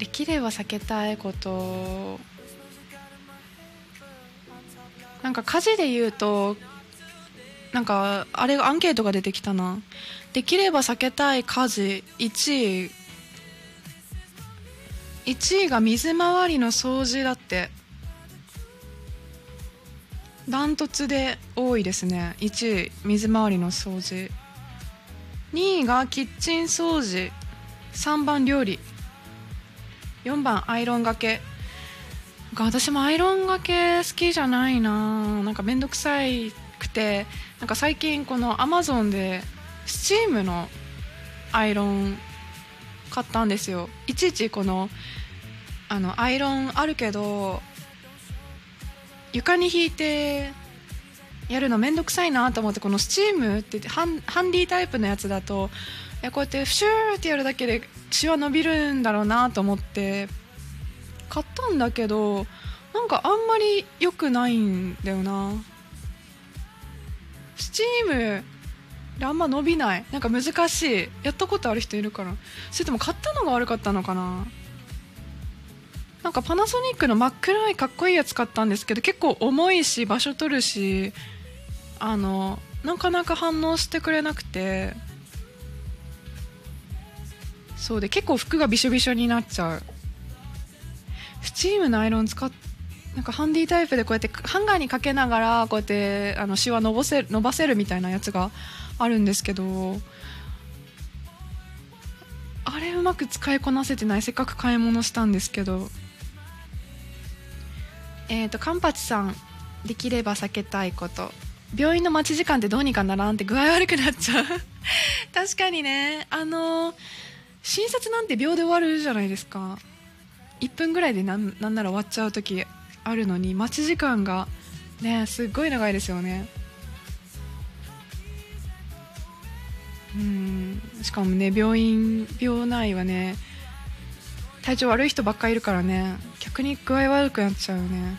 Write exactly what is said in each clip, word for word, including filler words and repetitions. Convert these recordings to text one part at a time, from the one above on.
できれば避けたいこと、なんか家事で言うと、なんかあれアンケートが出てきたな。できれば避けたい家事いちい、いちいが水回りの掃除だって。ダントツで多いですね。いちい水回りの掃除、にいがキッチン掃除、さんばん料理、よんばんアイロンがけ。なんか私もアイロンがけ好きじゃないな。なんかめんどくさいくて、なんか最近このアマゾンでスチームのアイロン買ったんですよ。いちいちこのあのアイロンあるけど床に引いてやるのめんどくさいなと思って、このスチームってハン、ハンディタイプのやつだと、いやこうやってシューってやるだけでシワ伸びるんだろうなと思って買ったんだけど、なんかあんまり良くないんだよな。スチームであんま伸びない。なんか難しい。やったことある人いるから。それとも買ったのが悪かったのかな。なんかパナソニックの真っ黒いかっこいいやつ買ったんですけど、結構重いし場所取るし、あのなかなか反応してくれなくて、そうで結構服がびしょびしょになっちゃう。スチームのアイロン使っなんかハンディタイプでこうやってハンガーにかけながらこうやってあのシワ伸ばせ、伸ばせるみたいなやつがあるんですけど、あれうまく使いこなせてない。せっかく買い物したんですけど。えーとカンパチさん、できれば避けたいこと、病院の待ち時間ってどうにかならんって具合悪くなっちゃう確かにね、あの診察なんて秒で終わるじゃないですか。いっぷんぐらいでなん、なんなら終わっちゃう時あるのに、待ち時間がねすっごい長いですよね。うん、しかもね病院病内はね体調悪い人ばっかりいるからね、逆に具合悪くなっちゃうね。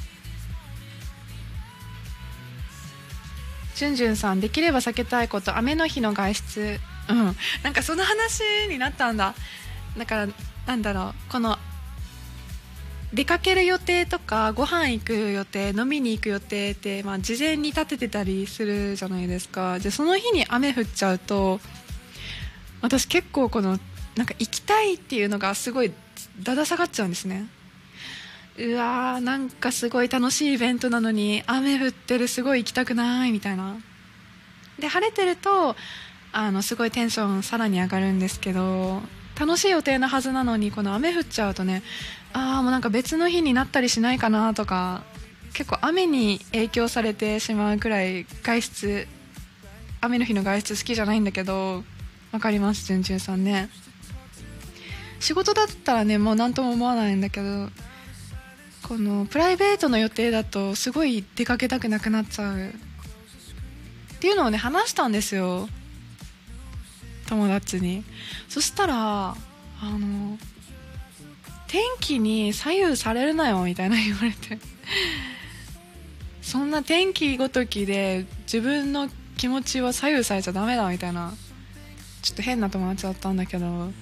じゅんじゅんさん、できれば避けたいこと、雨の日の外出。うん、なんかその話になったんだ。だからなんだろう、この出かける予定とかご飯行く予定、飲みに行く予定って、まあ、事前に立ててたりするじゃないですか。でその日に雨降っちゃうと、私結構このなんか行きたいっていうのがすごいだだ下がっちゃうんですね。うわー、なんかすごい楽しいイベントなのに雨降ってる、すごい行きたくないみたいな。で晴れてるとあのすごいテンションさらに上がるんですけど、楽しい予定のはずなのにこの雨降っちゃうとね、ああもうなんか別の日になったりしないかなとか、結構雨に影響されてしまうくらい外出、雨の日の外出好きじゃないんだけど、わかります、じゅんじゅんさんね。仕事だったらねもう何とも思わないんだけど、このプライベートの予定だとすごい出かけたくなくなっちゃうっていうのをね話したんですよ、友達に。そしたらあの天気に左右されるなよみたいな言われてそんな天気ごときで自分の気持ちは左右されちゃダメだみたいな、ちょっと変な友達だったんだけど、